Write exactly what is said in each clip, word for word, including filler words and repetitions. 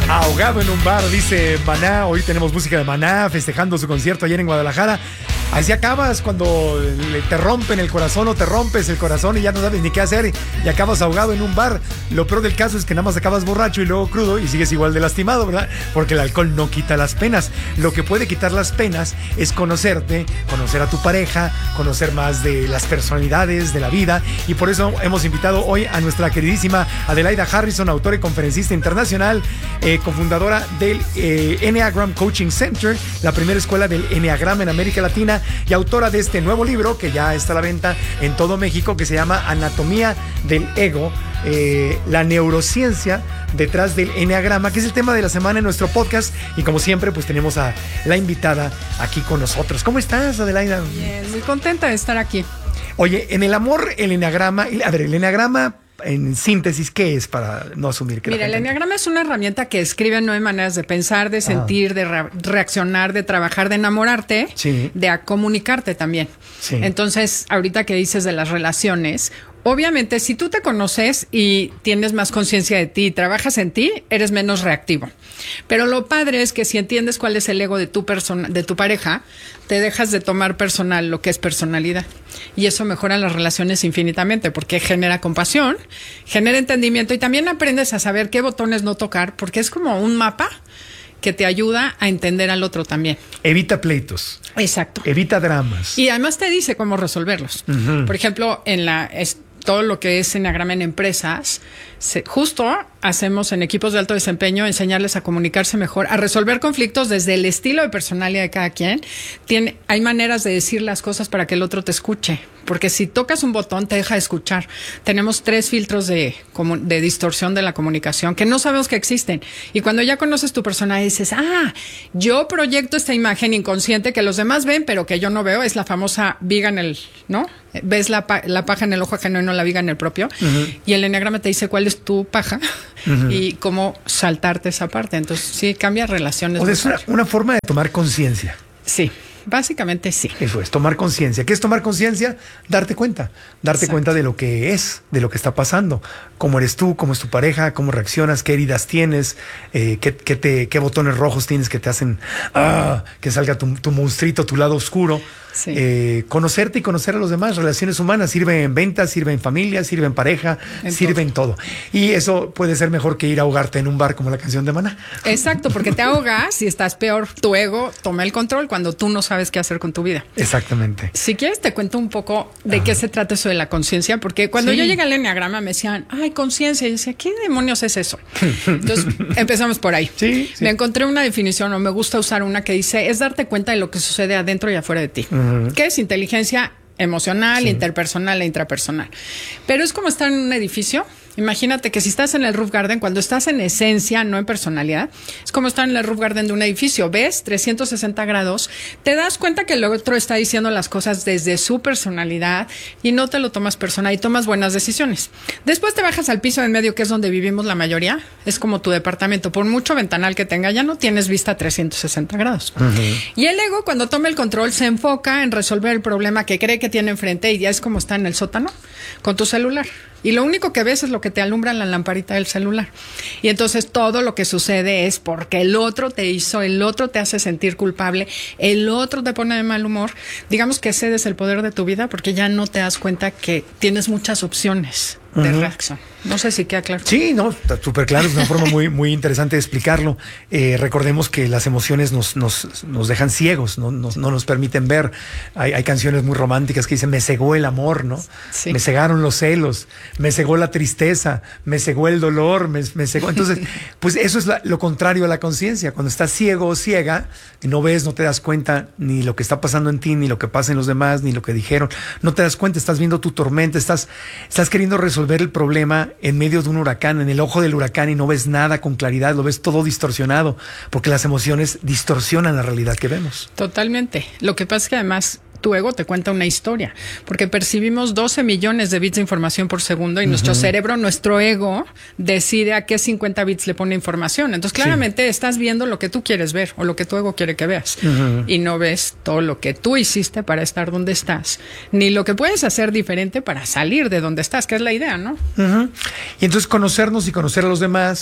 Ahogado en un bar, dice Maná. Hoy tenemos música de Maná festejando su concierto ayer en Guadalajara. Así acabas cuando te rompen el corazón o te rompes el corazón y ya no sabes ni qué hacer y acabas ahogado en un bar. Lo peor del caso es que nada más acabas borracho y luego crudo y sigues igual de lastimado, ¿verdad? Porque el alcohol no quita las penas. Lo que puede quitar las penas es conocerte, conocer a tu pareja, conocer más de las personalidades de la vida, y por eso hemos invitado hoy a nuestra queridísima Adelaida Harrison, autora y conferencista internacional, eh, cofundadora del eh, Enneagram Coaching Center, la primera escuela del Enneagrama en América Latina, y autora de este nuevo libro que ya está a la venta en todo México, que se llama Anatomía del Ego, eh, la neurociencia detrás del Enneagrama, que es el tema de la semana en nuestro podcast. Y como siempre, pues tenemos a la invitada aquí con nosotros. ¿Cómo estás, Adelaida? Bien, muy contenta de estar aquí. Oye, en el amor, el Enneagrama, a ver, el Enneagrama, en síntesis, ¿qué es, para no asumir que... Mira, el Enneagrama es una herramienta que describe nueve maneras de pensar, de sentir, ah. de re reaccionar, de trabajar, de enamorarte, sí. de a comunicarte también. Sí. Entonces, ahorita que dices de las relaciones, obviamente, si tú te conoces y tienes más conciencia de ti y trabajas en ti, eres menos reactivo. Pero lo padre es que si entiendes cuál es el ego de tu persona, de tu pareja, te dejas de tomar personal lo que es personalidad. Y eso mejora las relaciones infinitamente, porque genera compasión, genera entendimiento, y también aprendes a saber qué botones no tocar, porque es como un mapa que te ayuda a entender al otro también. Evita pleitos. Exacto. Evita dramas. Y además te dice cómo resolverlos. Uh-huh. Por ejemplo, en la... Es, todo lo que es Enneagrama en empresas, se, justo hacemos en equipos de alto desempeño enseñarles a comunicarse mejor, a resolver conflictos desde el estilo de personalidad de cada quien. Tiene, hay maneras de decir las cosas para que el otro te escuche, porque si tocas un botón te deja de escuchar. Tenemos tres filtros de, de distorsión de la comunicación que no sabemos que existen, y cuando ya conoces tu persona dices, ah, yo proyecto esta imagen inconsciente que los demás ven pero que yo no veo. Es la famosa viga en el, ¿no? Ves la, la paja en el ojo ajeno y no la viga en el propio. Uh-huh. Y el Enneagrama te dice cuál es tu paja uh-huh. y cómo saltarte esa parte. Entonces sí, cambia relaciones. O sea, es una, una forma de tomar conciencia. Sí, básicamente sí. Eso es, tomar conciencia. ¿Qué es tomar conciencia? Darte cuenta. Darte Exacto. cuenta de lo que es, de lo que está pasando. Cómo eres tú, cómo es tu pareja, cómo reaccionas, qué heridas tienes, eh, qué, qué, te, qué botones rojos tienes que te hacen ah, que salga tu, tu monstruito, tu lado oscuro. Sí. Eh, conocerte y conocer a los demás. Relaciones humanas sirve en ventas, sirve en familia, sirve en pareja, en sirve todo. en todo. Y eso puede ser mejor que ir a ahogarte en un bar, como la canción de Maná. Exacto, porque te ahogas y estás peor. Tu ego toma el control cuando tú no sabes qué hacer con tu vida. Exactamente. Si quieres te cuento un poco de ah. qué se trata eso de la conciencia, porque cuando sí. yo llegué al Enneagrama me decían, ay, conciencia. Y yo decía, ¿qué demonios es eso? Entonces empezamos por ahí. Sí, sí. Me encontré una definición, o me gusta usar una que dice, es darte cuenta de lo que sucede adentro y afuera de ti. Uh-huh. ¿Qué es inteligencia emocional, sí. interpersonal e intrapersonal? Pero es como estar en un edificio. Imagínate que si estás en el roof garden, cuando estás en esencia, no en personalidad, es como estar en el roof garden de un edificio. Ves trescientos sesenta grados, te das cuenta que el otro está diciendo las cosas desde su personalidad y no te lo tomas personal y tomas buenas decisiones. Después te bajas al piso en medio, que es donde vivimos la mayoría. Es como tu departamento. Por mucho ventanal que tenga, ya no tienes vista a trescientos sesenta grados. Uh-huh. Y el ego, cuando toma el control, se enfoca en resolver el problema que cree que tiene enfrente, y ya es como está en el sótano con tu celular. Y lo único que ves es lo que te alumbra en la lamparita del celular. Y entonces todo lo que sucede es porque el otro te hizo, el otro te hace sentir culpable, el otro te pone de mal humor. Digamos que cedes el poder de tu vida porque ya no te das cuenta que tienes muchas opciones de uh-huh. reacción. No sé si queda claro. Sí, no, está súper claro. Es una forma muy, muy interesante de explicarlo. Eh, recordemos que las emociones nos, nos, nos dejan ciegos, no, nos, no nos permiten ver. Hay, hay canciones muy románticas que dicen, me cegó el amor, ¿no? Sí. Me cegaron los celos, me cegó la tristeza, me cegó el dolor, me, me cegó. Entonces, pues eso es la, lo contrario a la conciencia. Cuando estás ciego o ciega, no ves, no te das cuenta ni lo que está pasando en ti, ni lo que pasa en los demás, ni lo que dijeron. No te das cuenta, estás viendo tu tormenta, estás, estás queriendo resolver el problema en medio de un huracán, en el ojo del huracán, y no ves nada con claridad, lo ves todo distorsionado, porque las emociones distorsionan la realidad que vemos. Totalmente. Lo que pasa es que además tu ego te cuenta una historia, porque percibimos doce millones de bits de información por segundo y uh-huh. nuestro cerebro, nuestro ego, decide a qué cincuenta bits le pone información. Entonces, claramente sí. estás viendo lo que tú quieres ver o lo que tu ego quiere que veas uh-huh. y no ves todo lo que tú hiciste para estar donde estás, ni lo que puedes hacer diferente para salir de donde estás, que es la idea, ¿no? Uh-huh. Y entonces conocernos y conocer a los demás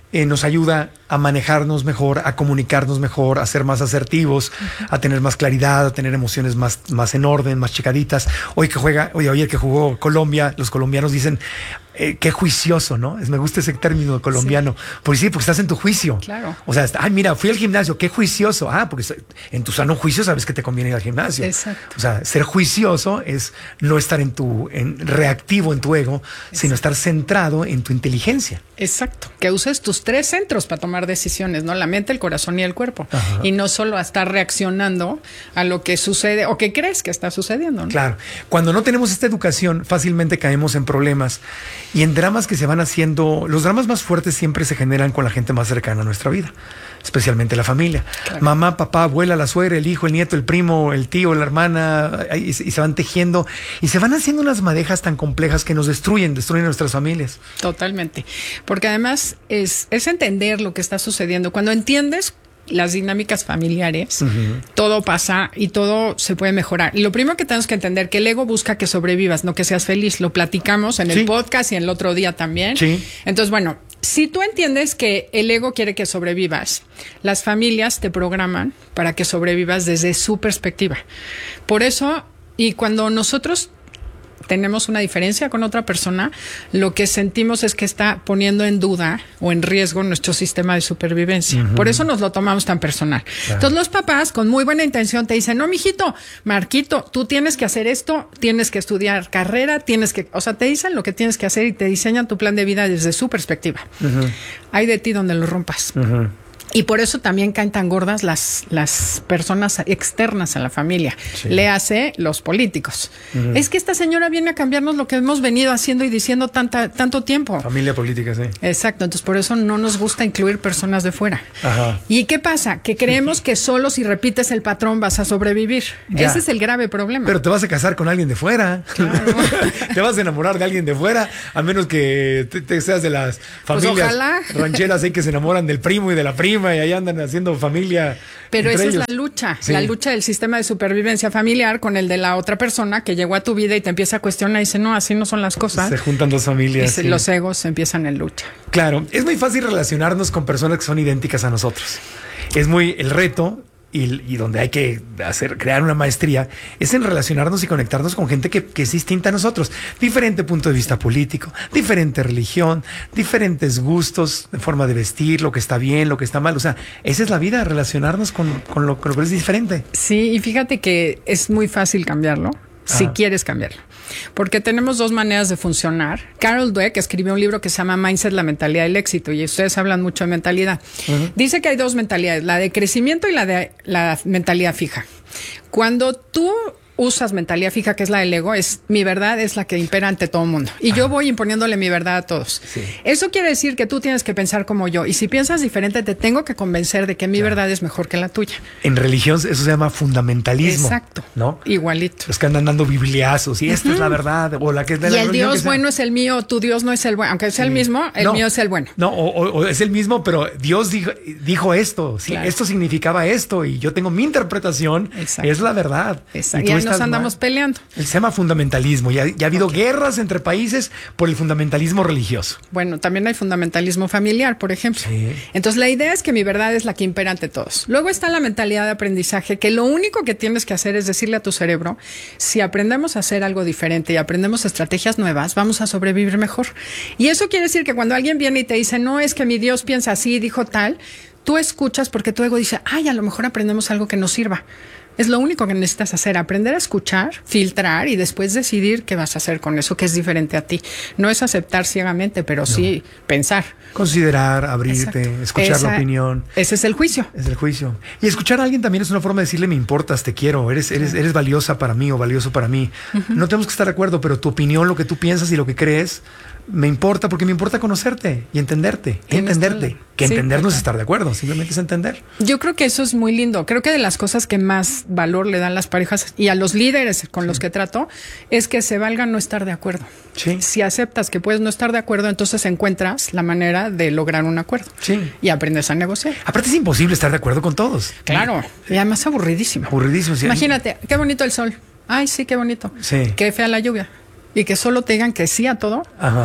eh, nos ayuda a manejarnos mejor, a comunicarnos mejor, a ser más asertivos, uh-huh. a tener más claridad, a tener emociones más, más en orden, más checaditas. Hoy que juega, oye, ayer que jugó Colombia, los colombianos dicen, eh, qué juicioso, ¿no? Es, me gusta ese término colombiano. Sí. Porque sí, porque estás en tu juicio. Claro. O sea, ay, mira, fui al gimnasio, qué juicioso. Ah, porque en tu sano juicio sabes que te conviene ir al gimnasio. Exacto. O sea, ser juicioso es no estar en tu, en, reactivo en tu ego, exacto. sino estar centrado en tu inteligencia. Exacto. Que uses tus tres centros para tomar decisiones, ¿no? La mente, el corazón y el cuerpo. Ajá. Y no solo a estar reaccionando a lo que sucede o que crees que está sucediendo, ¿no? Claro. Cuando no tenemos esta educación, fácilmente caemos en problemas y en dramas que se van haciendo. Los dramas más fuertes siempre se generan con la gente más cercana a nuestra vida, especialmente la familia. Claro. Mamá, papá, abuela, la suegra, el hijo, el nieto, el primo, el tío, la hermana, y, y se van tejiendo y se van haciendo unas madejas tan complejas que nos destruyen, destruyen nuestras familias. Totalmente. Porque además es, es entender lo que está sucediendo. Cuando entiendes las dinámicas familiares, uh-huh. todo pasa y todo se puede mejorar. Y lo primero que tenemos que entender que el ego busca que sobrevivas, no que seas feliz. Lo platicamos en sí. el podcast y en el otro día también. Sí. Entonces, bueno, si tú entiendes que el ego quiere que sobrevivas, las familias te programan para que sobrevivas desde su perspectiva. Por eso, y cuando nosotros tenemos una diferencia con otra persona, lo que sentimos es que está poniendo en duda o en riesgo nuestro sistema de supervivencia. Uh-huh. Por eso nos lo tomamos tan personal. Claro. Entonces los papás con muy buena intención te dicen, no, mijito, Marquito, tú tienes que hacer esto, tienes que estudiar carrera, tienes que, o sea, te dicen lo que tienes que hacer y te diseñan tu plan de vida desde su perspectiva. Uh-huh. Hay de ti donde lo rompas. Uh-huh. Y por eso también caen tan gordas las, las personas externas a la familia. Sí. Léase los políticos. Uh-huh. Es que esta señora viene a cambiarnos lo que hemos venido haciendo y diciendo tanta, tanto tiempo. Familia política, sí. Exacto. Entonces, por eso no nos gusta incluir personas de fuera. Ajá. ¿Y qué pasa? Que creemos que solo si repites el patrón vas a sobrevivir. Ya. Ese es el grave problema. Pero te vas a casar con alguien de fuera. Claro. Te vas a enamorar de alguien de fuera, a menos que te, te seas de las familias pues ojalá. rancheras ahí que se enamoran del primo y de la prima. Y ahí andan haciendo familia. Pero esa ellos. es la lucha, sí. la lucha del sistema de supervivencia familiar con el de la otra persona que llegó a tu vida y te empieza a cuestionar y dice, no, así no son las cosas. Se juntan dos familias. Y sí. los egos empiezan en lucha. Claro, es muy fácil relacionarnos con personas que son idénticas a nosotros. Es muy el reto. Y, y donde hay que hacer, crear una maestría es en relacionarnos y conectarnos con gente que, que es distinta a nosotros. Diferente punto de vista político, diferente religión, diferentes gustos, de forma de vestir, lo que está bien, lo que está mal. O sea, esa es la vida, relacionarnos con, con, lo, con lo que es diferente. Sí, y fíjate que es muy fácil cambiarlo, si ah. quieres cambiarlo. Porque tenemos dos maneras de funcionar. Carol Dweck escribió un libro que se llama Mindset, la mentalidad del éxito, y ustedes hablan mucho de mentalidad. Uh-huh. Dice que hay dos mentalidades, la de crecimiento y la de la mentalidad fija. Cuando tú usas mentalidad fija, que es la del ego, es mi verdad es la que impera ante todo el mundo. Y ah. yo voy imponiéndole mi verdad a todos. Sí. Eso quiere decir que tú tienes que pensar como yo. Y si piensas diferente, te tengo que convencer de que mi claro. verdad es mejor que la tuya. En religión eso se llama fundamentalismo. Exacto. ¿No? Igualito. Los que andan dando bibliazos y esta uh-huh. es la verdad. O la que es de y la el Dios que bueno es el mío, tu Dios no es el bueno. Aunque sea sí. el mismo, el no, mío es el bueno. No, o, o, o es el mismo, pero Dios dijo, dijo esto. Sí, claro. Esto significaba esto y yo tengo mi interpretación. Exacto. Es la verdad. Exacto. Y, y ahí nos andamos mal. peleando. Se llama fundamentalismo. Ya, ya ha habido okay. guerras entre países por el fundamentalismo religioso. Bueno, también hay fundamentalismo familiar, por ejemplo. Sí. Entonces, la idea es que mi verdad es la que impera ante todos. Luego está la mentalidad de aprendizaje, que lo único que tienes que hacer es decirle a tu cerebro, si aprendemos a hacer algo diferente y aprendemos estrategias nuevas, vamos a sobrevivir mejor. Y eso quiere decir que cuando alguien viene y te dice, no, es que mi Dios piensa así, dijo tal, tú escuchas porque tu ego dice, ay, a lo mejor aprendemos algo que nos sirva. Es lo único que necesitas hacer, aprender a escuchar, filtrar y después decidir qué vas a hacer con eso que es diferente a ti. No es aceptar ciegamente, pero no. sí pensar. Considerar, abrirte, Exacto. escuchar Esa, la opinión. Ese es el juicio. Es el juicio. Y escuchar a alguien también es una forma de decirle, me importas, te quiero, eres, eres, eres valiosa para mí o valioso para mí. Uh-huh. No tenemos que estar de acuerdo, pero tu opinión, lo que tú piensas y lo que crees, me importa porque me importa conocerte y entenderte, y entenderte. Que sí, entendernos es estar de acuerdo, simplemente es entender. Yo creo que eso es muy lindo. Creo que de las cosas que más valor le dan las parejas y a los líderes con sí. los que trato es que se valga no estar de acuerdo. Sí. Si aceptas que puedes no estar de acuerdo, entonces encuentras la manera de lograr un acuerdo. Sí. Y aprendes a negociar. Aparte es imposible estar de acuerdo con todos. Claro. Y además aburridísimo. Aburridísimo. Sí. Imagínate, qué bonito el sol. Ay, sí, qué bonito. Sí. Qué fea la lluvia. Y que solo te digan que sí a todo. Ajá.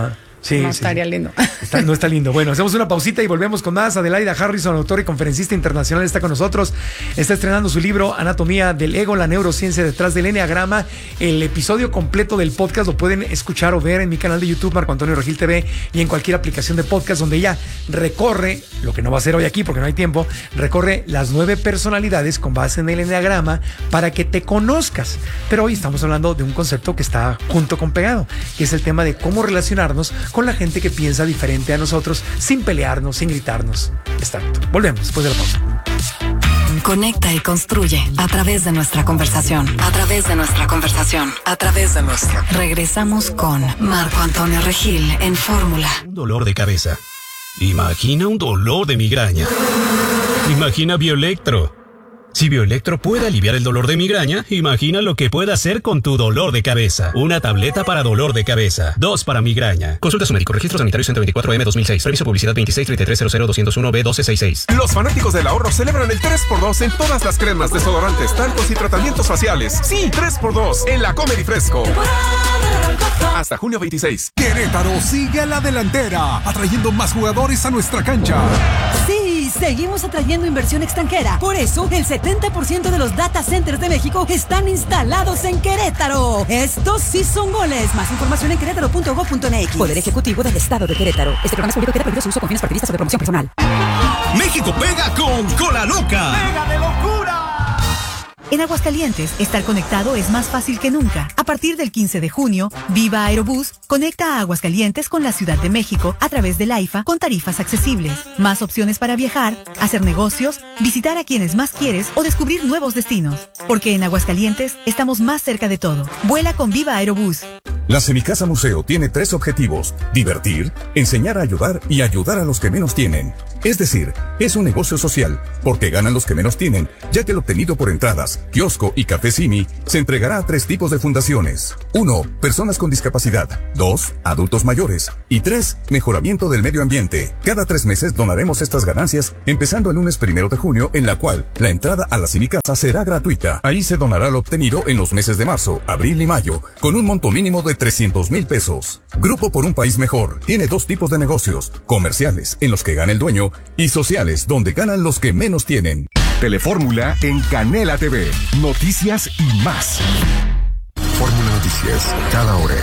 Sí, no sí, estaría sí. lindo. Está, no está lindo. Bueno, hacemos una pausita y volvemos con más. Adelaida Harrison, autora y conferencista internacional, está con nosotros. Está estrenando su libro Anatomía del Ego, la neurociencia detrás del enneagrama. El episodio completo del podcast lo pueden escuchar o ver en mi canal de YouTube, Marco Antonio Regil T V, y en cualquier aplicación de podcast, donde ella recorre, lo que no va a hacer hoy aquí porque no hay tiempo, recorre las nueve personalidades con base en el enneagrama para que te conozcas. Pero hoy estamos hablando de un concepto que está junto con pegado, que es el tema de cómo relacionarnos con la gente que piensa diferente a nosotros, sin pelearnos, sin gritarnos. Exacto. Volvemos después de la pausa. Conecta y construye a través de nuestra conversación. A través de nuestra conversación. A través de nuestra. Regresamos con Marco Antonio Regil en Fórmula. Un dolor de cabeza. Imagina un dolor de migraña. Imagina Bioelectro. Si Bioelectro puede aliviar el dolor de migraña, imagina lo que puede hacer con tu dolor de cabeza. Una tableta para dolor de cabeza. Dos para migraña. Consulta a su médico. Registro sanitario ciento veinticuatro M dos mil seis. Permiso publicidad veintiséis treinta y tres cero cero doscientos uno B doce sesenta y seis. Los fanáticos del ahorro celebran el tres por dos en todas las cremas, desodorantes, talcos y tratamientos faciales. Sí, tres por dos en la Comer y Fresco. Hasta junio veintiséis. Querétaro sigue a la delantera, atrayendo más jugadores a nuestra cancha. Sí, seguimos atrayendo inversión extranjera. Por eso, el setenta por ciento de los data centers de México están instalados en Querétaro. Estos sí son goles. Más información en querétaro punto gob punto m x. Poder Ejecutivo del Estado de Querétaro. Este programa es público, queda prohibido su uso con fines partidistas o de promoción personal. México pega con Cola Loca. ¡Pega de locura! En Aguascalientes, estar conectado es más fácil que nunca. A partir del quince de junio, Viva Aerobús conecta a Aguascalientes con la Ciudad de México a través del AIFA con tarifas accesibles. Más opciones para viajar, hacer negocios, visitar a quienes más quieres o descubrir nuevos destinos. Porque en Aguascalientes estamos más cerca de todo. Vuela con Viva Aerobús. La Semicasa Museo tiene tres objetivos: divertir, enseñar a ayudar y ayudar a los que menos tienen. Es decir, es un negocio social, porque ganan los que menos tienen, ya que el obtenido por entradas, kiosco y café Simi se entregará a tres tipos de fundaciones. Uno, personas con discapacidad. Dos, adultos mayores. Y tres, mejoramiento del medio ambiente. Cada tres meses donaremos estas ganancias, empezando el lunes primero de junio, en la cual la entrada a la Semicasa será gratuita. Ahí se donará lo obtenido en los meses de marzo, abril y mayo, con un monto mínimo de trescientos mil pesos. Grupo por un País Mejor tiene dos tipos de negocios: comerciales, en los que gana el dueño, y sociales, donde ganan los que menos tienen. Telefórmula en Canela T V. Noticias y más. Fórmula Noticias, cada hora.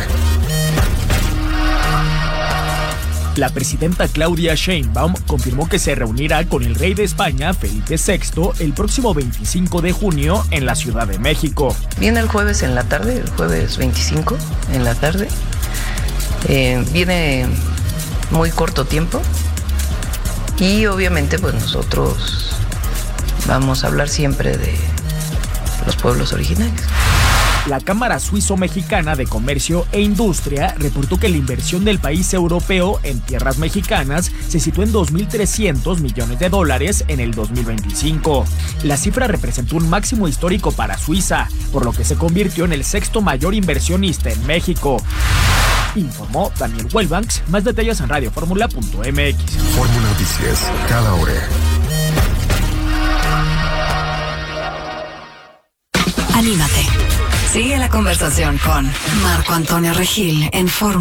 La presidenta Claudia Sheinbaum confirmó que se reunirá con el rey de España, Felipe sexto, el próximo veinticinco de junio en la Ciudad de México. Viene el jueves en la tarde, el jueves veinticinco en la tarde. Eh, viene muy corto tiempo y obviamente pues nosotros vamos a hablar siempre de los pueblos originarios. La Cámara Suizo-Mexicana de Comercio e Industria reportó que la inversión del país europeo en tierras mexicanas se situó en dos mil trescientos millones de dólares en el dos mil veinticinco. La cifra representó un máximo histórico para Suiza, por lo que se convirtió en el sexto mayor inversionista en México. Informó Daniel Wellbanks. Más detalles en radio fórmula punto m x. Fórmula Noticias, cada hora. Anímate. Sigue la conversación con Marco Antonio Regil en Fórmula.